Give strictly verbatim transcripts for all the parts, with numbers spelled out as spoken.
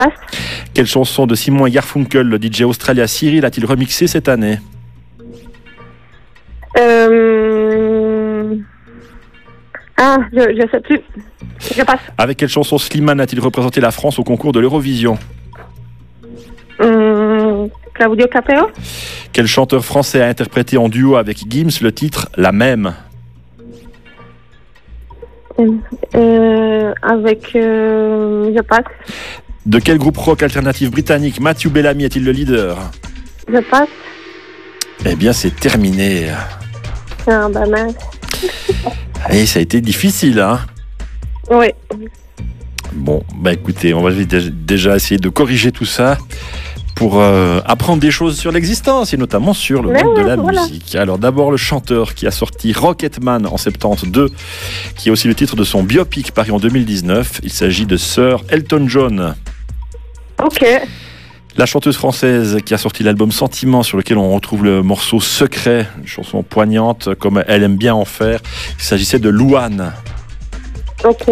Quelle chanson de Simon et Garfunkel, le D J australien Cyril, a-t-il remixé cette année? Euh... Ah, je ne sais plus. Je passe. Avec quelle chanson Slimane a-t-il représenté la France au concours de l'Eurovision? Hum, Claudio Capeo. Quel chanteur français a interprété en duo avec Gims le titre La Même? Euh, avec... Euh, je passe. De quel groupe rock alternatif britannique Matthew Bellamy est-il le leader? Je passe. Eh bien, c'est terminé. Ah, bah mince. Et ça a été difficile, hein? Oui. Bon, bah écoutez, on va déjà essayer de corriger tout ça pour euh, apprendre des choses sur l'existence et notamment sur le Mais monde ouais, de la voilà. musique. Alors d'abord le chanteur qui a sorti Rocketman en soixante-douze, qui est aussi le titre de son biopic paru en deux mille dix-neuf. Il s'agit de Sir Elton John. Ok. La chanteuse française qui a sorti l'album Sentiment, sur lequel on retrouve le morceau Secret, une chanson poignante comme elle aime bien en faire. Il s'agissait de Louane. Ok.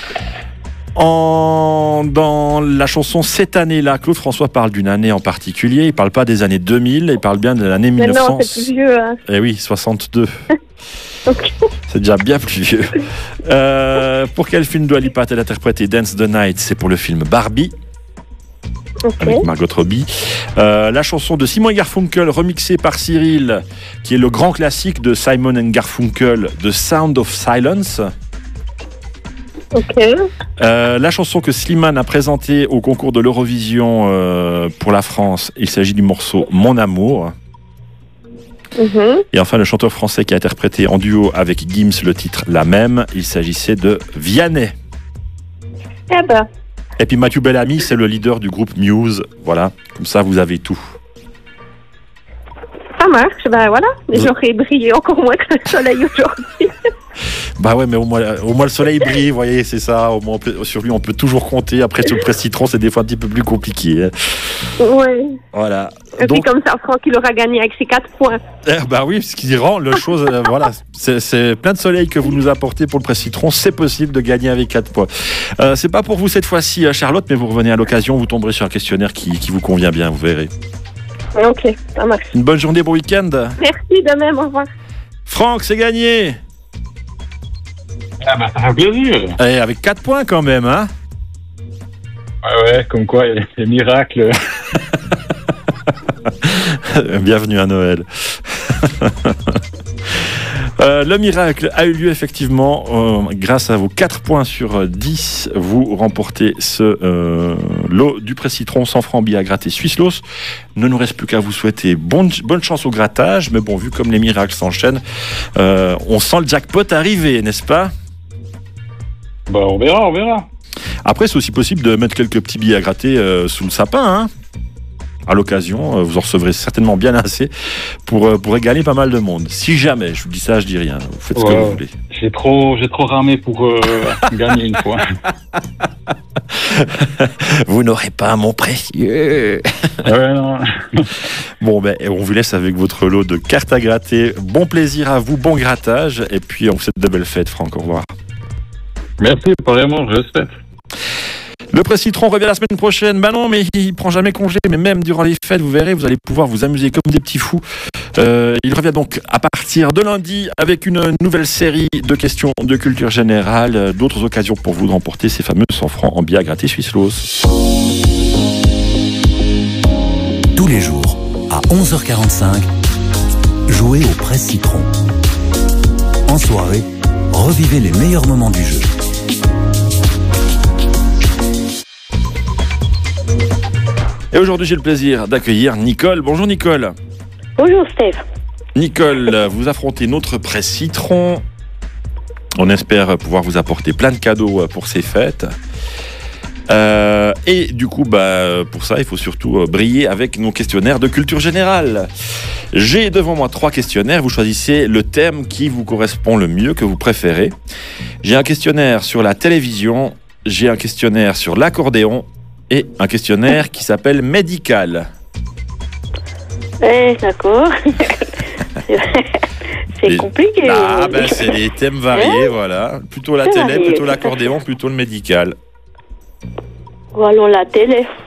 En, dans la chanson Cette année-là, Claude François parle d'une année en particulier. Il ne parle pas des années deux mille, il parle bien de l'année Mais mille neuf cents. non, c'est plus vieux. Hein. Eh oui, soixante-deux. Ok. C'est déjà bien plus vieux. Euh, pour quel film Dua Lipa a-t-elle interprété Dance the Night? C'est pour le film Barbie, Ok. avec Margot Robbie. Euh, la chanson de Simon et Garfunkel, remixée par Cyril, qui est le grand classique de Simon and Garfunkel, The Sound of Silence. Ok. Euh, la chanson que Slimane a présentée au concours de l'Eurovision euh, pour la France, il s'agit du morceau Mon Amour. Mhm. Et enfin, le chanteur français qui a interprété en duo avec Gims le titre La Même, il s'agissait de Vianney. Eh ben. Et puis Matthew Bellamy, c'est le leader du groupe Muse. Voilà, comme ça vous avez tout. Ça marche, ben voilà. J'aurais brillé encore moins que le soleil aujourd'hui. Bah ouais, mais au moins, au moins le soleil brille, vous voyez, c'est ça. Au moins on peut- sur lui, on peut toujours compter. Après, sur le presse citron, c'est des fois un petit peu plus compliqué. hein. Oui. Voilà. Et puis Donc, comme ça, Franck, il aura gagné avec ses quatre points. eh, bah oui, ce qui rend le chose, euh, voilà, c'est, c'est plein de soleil que vous nous apportez pour le presse citron. C'est possible de gagner avec quatre points. Euh, c'est pas pour vous cette fois-ci, euh, Charlotte, mais vous revenez à l'occasion, vous tomberez sur un questionnaire qui, qui vous convient bien, vous verrez. Ok, ça marche. Une bonne journée, bon week-end. Merci de même, au revoir. Franck, c'est gagné. Ah bah ça fait plaisir. Eh, avec quatre points quand même, hein. Ouais ouais, comme quoi il y a des miracles. Bienvenue à Noël. Euh, le miracle a eu lieu effectivement. Euh, grâce à vos quatre points sur dix, vous remportez ce euh, lot du presse citron cent francs billets à gratter Swisslos. Ne nous reste plus qu'à vous souhaiter bonne, bonne chance au grattage. Mais bon, vu comme les miracles s'enchaînent, euh, on sent le jackpot arriver, n'est-ce pas? Bah on verra, on verra. Après, c'est aussi possible de mettre quelques petits billets à gratter euh, sous le sapin, hein. À l'occasion, euh, vous en recevrez certainement bien assez pour, euh, pour régaler pas mal de monde. Si jamais, je vous dis ça, je dis rien. Vous faites ce que Ouais, vous voulez. J'ai trop, j'ai trop ramé pour euh, gagner une fois. Vous n'aurez pas mon précieux. Ouais, non. Bon, ben, on vous laisse avec votre lot de cartes à gratter. Bon plaisir à vous, bon grattage. Et puis, on vous souhaite de belles fêtes, Franck. Au revoir. Merci, vraiment, je le souhaite. Le presse citron revient la semaine prochaine. Bah non, mais il prend jamais congé. Mais même durant les fêtes, vous verrez, vous allez pouvoir vous amuser comme des petits fous. Euh, il revient donc à partir de lundi avec une nouvelle série de questions de culture générale. D'autres occasions pour vous de remporter ces fameux cent francs en billets à gratter Swisslos. Tous les jours, à onze heures quarante-cinq, jouez au presse citron. En soirée, revivez les meilleurs moments du jeu. Et aujourd'hui, j'ai le plaisir d'accueillir Nicole. Bonjour Nicole. Bonjour Steve. Nicole, vous affrontez notre presse citron. On espère pouvoir vous apporter plein de cadeaux pour ces fêtes. Euh, et du coup, bah, pour ça, il faut surtout briller avec nos questionnaires de culture générale. J'ai devant moi trois questionnaires. Vous choisissez le thème qui vous correspond le mieux, que vous préférez. J'ai un questionnaire sur la télévision. J'ai un questionnaire sur l'accordéon. Et un questionnaire qui s'appelle médical. Eh, d'accord. C'est Et- compliqué. Ah, ben c'est des thèmes variés, voilà. Plutôt la C'est télé, varié, plutôt tout à l'accordéon, plutôt le médical. Ou alors la télé.